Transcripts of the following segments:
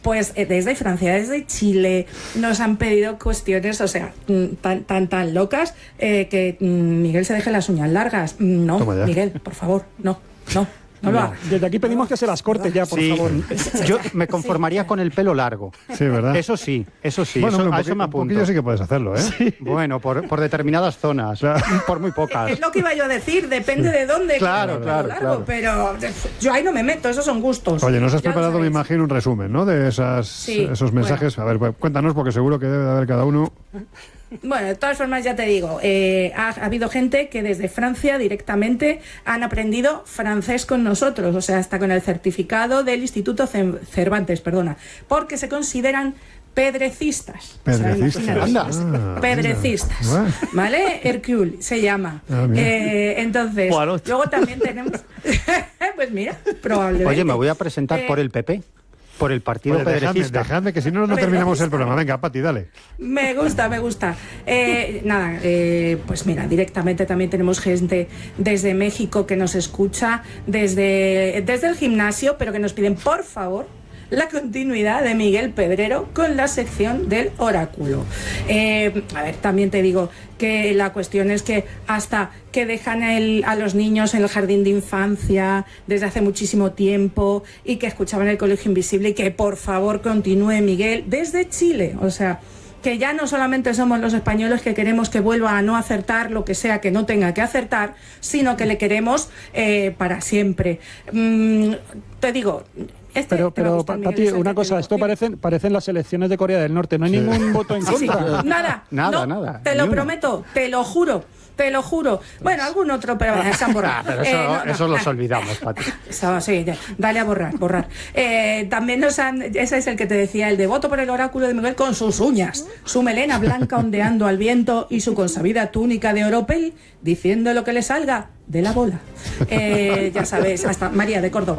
Pues desde Francia, desde Chile, nos han pedido cuestiones, o sea, tan locas, que Miguel se deje las uñas largas. No, Miguel, por favor, no lo hagas. Desde aquí pedimos que se las corte ya, por favor. Yo me conformaría con el pelo largo. Sí, ¿verdad? Eso sí. Bueno, a eso me apunto. Un poquillo sí que puedes hacerlo, ¿eh? Sí. Bueno, por determinadas zonas, por muy pocas. Es lo que iba yo a decir, depende de dónde. Claro. Pero yo ahí no me meto, esos son gustos. Oye, nos has preparado, me imagino, un resumen, ¿no? De esos mensajes. Bueno. A ver, pues, cuéntanos, porque seguro que debe de haber cada uno. Bueno, de todas formas, ya te digo, ha habido gente que desde Francia directamente han aprendido francés con nosotros, o sea, hasta con el certificado del Instituto Cervantes, porque se consideran pedrecistas. Pedrecistas. Bueno. ¿Vale? Hercule se llama. Entonces, luego también tenemos... pues mira, probablemente. Oye, me voy a presentar por el PP. Por el partido pedrecista. Dejadme, que si no terminamos el programa. Venga, Pati, dale. Me gusta. Pues mira, directamente también tenemos gente desde México que nos escucha, desde el gimnasio, pero que nos piden, por favor, la continuidad de Miguel Pedrero con la sección del oráculo. A ver, también te digo que la cuestión es que hasta que dejan a los niños en el jardín de infancia desde hace muchísimo tiempo y que escuchaban el Colegio Invisible, y que por favor continúe Miguel desde Chile, o sea, que ya no solamente somos los españoles que queremos que vuelva a no acertar lo que sea que no tenga que acertar, sino que le queremos para siempre. Te digo... Pero Pati, una cosa, esto parecen las elecciones de Corea del Norte, no hay ningún voto en contra. Nada. Te lo prometo, te lo juro. Bueno, algún otro, pero se han borrado. Pero eso los olvidamos, Pati. Sí, dale a borrar. También ese es el que te decía, el de voto por el oráculo de Miguel con sus uñas, su melena blanca ondeando al viento y su consabida túnica de oropel, diciendo lo que le salga de la bola. Ya sabes, hasta María de Córdoba.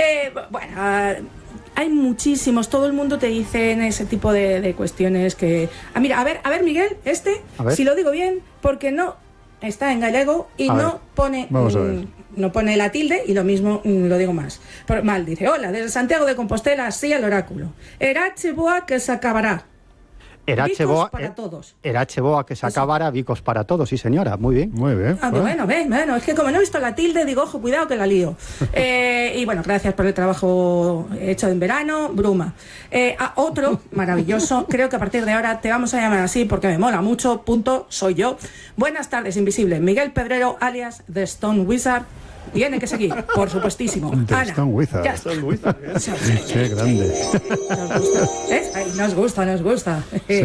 Hay muchísimos, todo el mundo te dice en ese tipo de cuestiones que... mira, a ver, Miguel, si lo digo bien, porque no está en gallego y no pone la tilde, y lo mismo lo digo mal, dice: hola, desde Santiago de Compostela, sí al oráculo. Erache boa que se acabará. Erache boa que se acabara, bicos para todos, sí señora, muy bien. Bueno, es que como no he visto la tilde, digo, ojo, cuidado que la lío. Y bueno, gracias por el trabajo hecho en verano, Bruma. Otro maravilloso, creo que a partir de ahora te vamos a llamar así porque me mola mucho, soy yo. Buenas tardes, invisible. Miguel Pedrero, alias The Stone Wizard. Tiene que seguir, por supuestísimo. Ana, Stone Wizard. Qué grande. Nos gusta. Sí.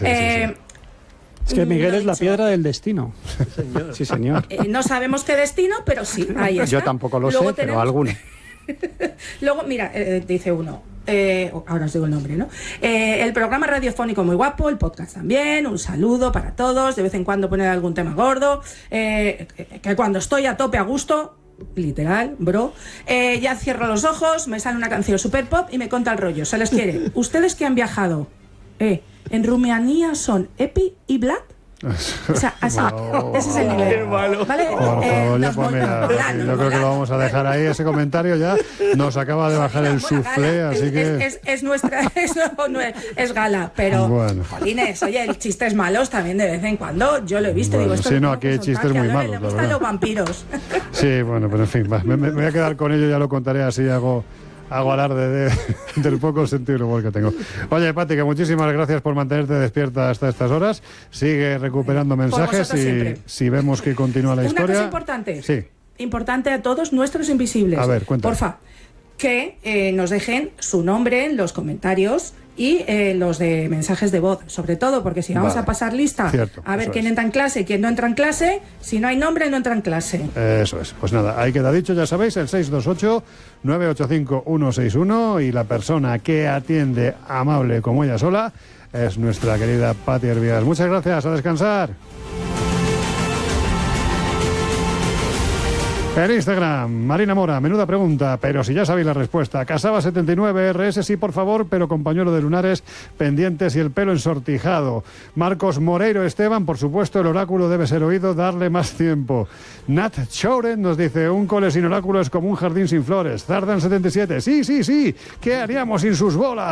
Es que Miguel es la piedra del destino. Sí, señor. No sabemos qué destino, pero sí, ahí está. Yo tampoco lo sé, pero alguno. Luego, mira, dice uno, ahora os digo el nombre, ¿no? El programa radiofónico muy guapo, el podcast también, un saludo para todos, de vez en cuando poner algún tema gordo, que cuando estoy a tope a gusto, literal, bro, ya cierro los ojos, me sale una canción super pop y me cuenta el rollo, se les quiere. Ustedes que han viajado en Rumanía son Epi y Vlad. O sea, así, ese es el nivel. ¿Vale? Por favor, yo creo que lo vamos a dejar ahí, ese comentario ya nos acaba de bajar el soufflé, así que... Es nuestra, es gala, pero, jolines, oye, el chistes malos también de vez en cuando, yo lo he visto, digo, esto sí, no, aquí hay chistes muy malos, le gustan los vampiros. Sí, bueno, pero en fin, me voy a quedar con ello, ya lo contaré así, hago alarde del poco sentido del humor que tengo. Oye, Pati, que muchísimas gracias por mantenerte despierta hasta estas horas. Sigue recuperando mensajes y si vemos que continúa la historia... Una cosa importante. Sí. Importante a todos nuestros invisibles. A ver, cuéntame. Porfa, que nos dejen su nombre en los comentarios y los de mensajes de voz, sobre todo, porque si vamos a pasar lista, a ver quién entra en clase y quién no entra en clase, si no hay nombre, no entra en clase. Eso es. Pues nada, ahí queda dicho, ya sabéis, el 628-985-161, y la persona que atiende, amable como ella sola, es nuestra querida Pati Hervías. Muchas gracias, a descansar. En Instagram, Marina Mora, menuda pregunta, pero si ya sabéis la respuesta. Casaba79, RS sí, por favor, pero con pañuelo de lunares pendientes y el pelo ensortijado. Marcos Moreiro Esteban, por supuesto, el oráculo debe ser oído, darle más tiempo. Nat Chouren nos dice, un cole sin oráculo es como un jardín sin flores. Zardan77, sí, ¿qué haríamos sin sus bolas?